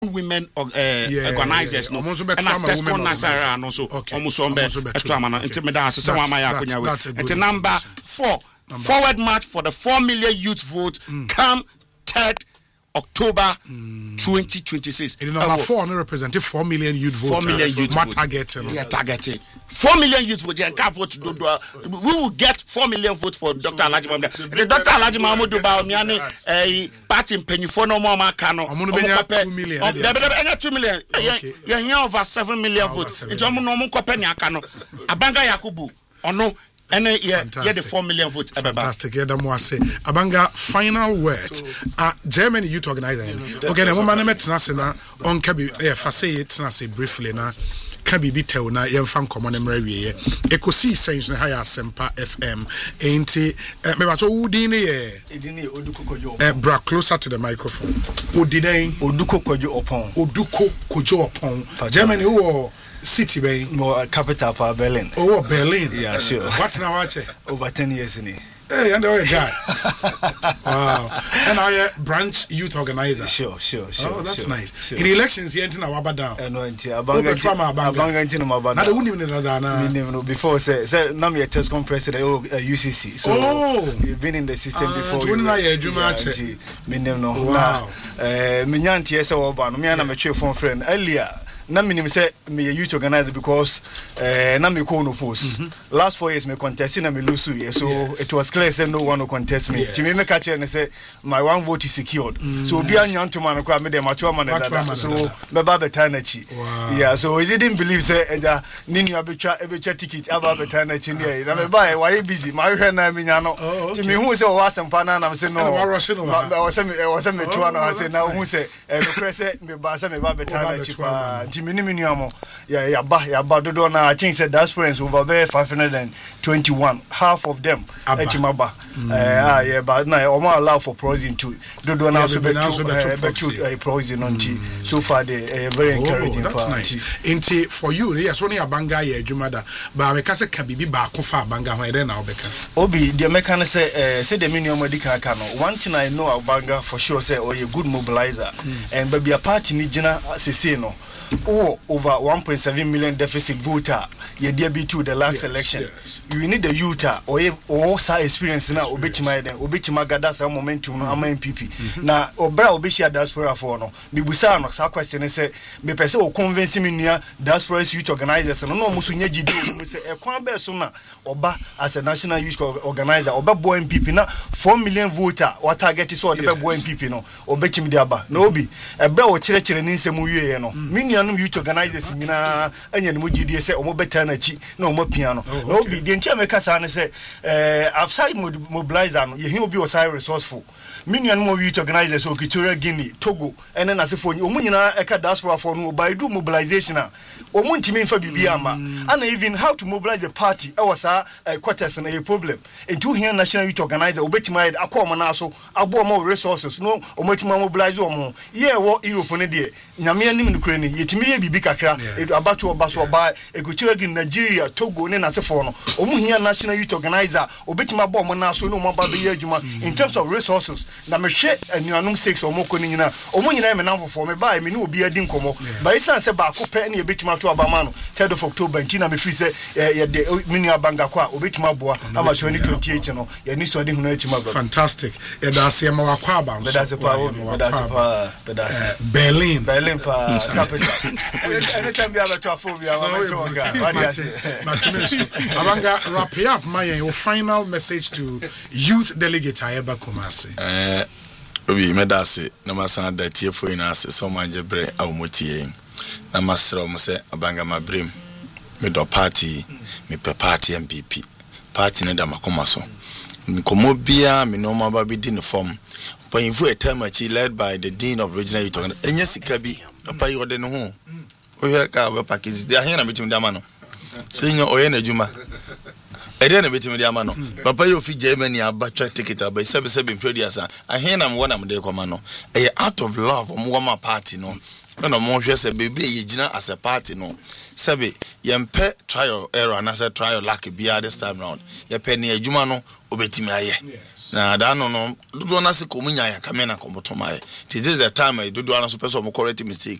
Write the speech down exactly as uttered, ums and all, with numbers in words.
women uh, yeah, organizers yeah, yeah. no and I test on Nasara no so almost on be to amana intimida so one my akunya we it's number four number forward march for the four million youth vote mm. come third October mm. twenty twenty-six. And number uh, four no represented four million youth vote. four million youth vote. Target, no? Yeah, targeted. four million youth vote. Yeah, can't vote to do. We will get four million votes for Doctor Alhaji Mahmoud. The Doctor Alhaji Mahmoud about me and a party in Penny for no more Makano. I'm going to be two million. Yeah, two million. Yeah, yeah, over seven million votes. It's almost no more Penny Akano. Abanga Yakubu. Or no. And uh, yeah, yeah, the four million votes. Fantastic. Yeah, that was say. Abanga final words. Uh, Germany youth organizer. Okay, the woman met Nasina on Kabi. Yeah, Fasay it Nasi briefly na. Kabi be tell na yem fan common emrewie. Eko see sense na higher Sempa F M. Ain't it? Me bato udini ye. Udini oduko kojo. Eh, bra closer to the microphone. Udini oduko kojo upon. Oduko kojo upon. Germany who. City bay more capital for Berlin. Oh, Berlin. Yeah, sure. What now? Watch it. Over ten years in it. Hey, and the guy. Wow. And I uh, branch youth organizer. Sure, sure, sure. Oh, that's sure, nice. Sure. In elections, you enter now Waba down. I know into Abanga. Abanga into Mabana. Now they wouldn't even know that. No, before say say now me a test president of U C C. So oh, you've been in the system uh, before. You know, you do match. Me never know. Wow. Eh, me nyanti ese Waba. Me ana me chwe phone friend earlier. Na minim say me a youth organizer because uh, na me ko no post mm-hmm. last four years me contest na me lose yeah, so yes. It was clear say no one will contest me yes. To me me catch and say my one vote is secured mm-hmm. So obi anyan to man kwa me dem atwa man that so me ba beta na chi yeah so he didn't believe say eja nini abetwa ebetwa ticket aba beta na chi ne na me ba why busy my hwe na me nya no to me hu say o asempa na na me say no I was say I was say me to na say na hu say e no say me ba say me ba beta na chi pa mini miniamo ya ya ba ya ba dodo na I think said that's friends over there five hundred twenty-one half of them etimaba eh ah yeah but na o ma allow for poison too dodo na so betu betu poison on tea so far they very encouraging that's nice into for you yes one abanga ya adwumada ba me ka se ka bibi ba ko fa abanga ho ede na obeka obi the mechanic say eh say the minimum medical can one thing I know abanga for sure say oh you good mobilizer and baby a party ni gina sese no oh, over one point seven million deficit voter ye there be to the last yes, election yes. You need the youth or or sa experience na obetima den obetima gada sa momentum no ama M P P na obra obeshia diaspora for no me busa no sa question say me pese o convince me nua diaspora youth organizers no no muso nya gidi no say e kwan be so na oba as a national youth organizer oba boy M P P na four million voter what target so the boy M P P no obetimi de aba na obi e bra o kire kire ni nsem wiye no me nua no youth organizers nyina anya no gidi say o mo beta na chi na o mo pia no na obi de ntia me kasa ne say eh outside mobilizer no ye hin obi o sai resourceful me nua no youth organizers o Equatorial Guinea Togo ene na se fo o mo nyina e ka diaspora for no by do mobilization a o mo ntimi mfa bibia ama and even how to mobilize the party e was a quarters na a problem into here national youth organizer obetima akoma na so abo mo resources no o mo tima mobilize o mo ye wo Europe ne de nyame anim no kure ni yetimi ye bibi kakra abato oba so oba Equatorial Guinea Nigeria Togo ne na se fo no o mo here national youth organizer obetima abo mo na so no mo ba be ye adwuma in terms of resources na me hwe anuanum six o mo ko ni nyina o mo nyina me na fofo me ba me ne obi adi nkomo ba isan se ba ko pe na yebetima to abama no third of October ntina me free se ye de mini abanga kwa obetima boa ama twenty twenty-eight no ye ni so de hunu etima ba fantastic ye da se ma wakwa aba so da se pa da se pa da se Berlin Berlin pa capital anytime you have a phobia abanga wrap up my your final message to youth delegate Ayeba Kumasi eh obi medase na masan da tiefo ina ase so manje bre awmotie na masro mo se abanga mabrem me do party me pe party M P P party ne da makoma so nkomo bia me no ma ba bi di ne form panyinfo etamachi led by the dean of regional youth organization enya sika bi papa yi ode no ho o hwe ka ba package dia he na metim da ma no se nya oye na djuma ɛdeɛ na bɛtumi de ama no papa yɛ ofi Germany abatwa ticket aba sɛ sɛ be produce a ahen na mo na mo de kɔma no ɛyɛ out of love mo wama party no na mo hwɛ sɛ bebre yɛ gina as a party no sɛbe yɛmpɛ trial error na sɛ trial lack bia this time round yɛpɛ ne adwuma no obetimi ayɛ na da no no dodo na se komunya ya kamena komotoma ayɛ this is the time I dodo na so person mo correct mistake